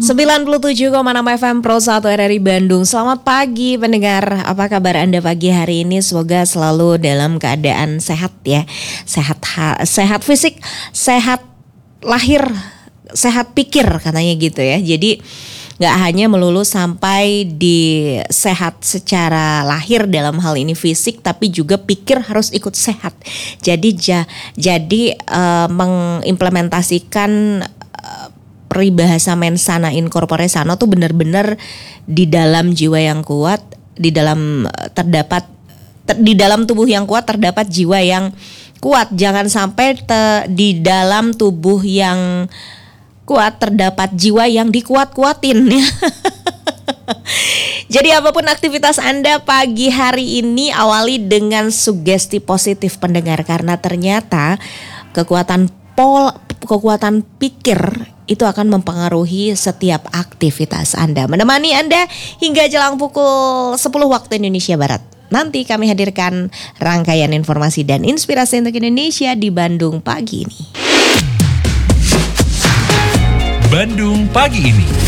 97,6 FM Pro 1 RRI Bandung. Selamat pagi pendengar. Apa kabar Anda pagi hari ini? Semoga selalu dalam keadaan sehat ya. Sehat fisik, sehat lahir, sehat pikir katanya gitu ya. Jadi gak hanya melulu sampai di sehat secara lahir dalam hal ini fisik, tapi juga pikir harus ikut sehat. Jadi mengimplementasikan peribahasa mensana in corpore sano tuh benar-benar di dalam jiwa yang kuat, di dalam tubuh yang kuat terdapat jiwa yang kuat. Jangan sampai di dalam tubuh yang kuat terdapat jiwa yang dikuat-kuatin ya. Jadi apapun aktivitas Anda pagi hari ini, awali dengan sugesti positif pendengar, karena ternyata kekuatan pikir itu akan mempengaruhi setiap aktivitas Anda. Menemani Anda hingga jelang pukul 10 waktu Indonesia Barat. Nanti kami hadirkan rangkaian informasi dan inspirasi untuk Indonesia di Bandung pagi ini. Bandung pagi ini.